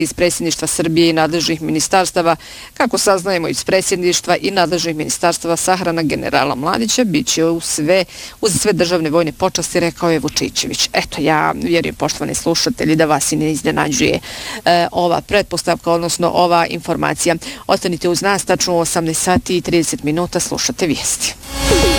iz predsjedništva Srbije i nadležnih ministarstava. Kako saznajemo iz predsjedništva i nadležnih ministarstava, sahrana generala Mladića bit će uz sve državne vojne počasti, rekao je Vučićević. Eto, ja vjerujem, poštovani slušatelji, da vas i ne iznenađuje ova pretpostavka, odnosno ova informacija. Ostanite uz nas, tačno u 18 sati i 30 minuta slušate vijesti.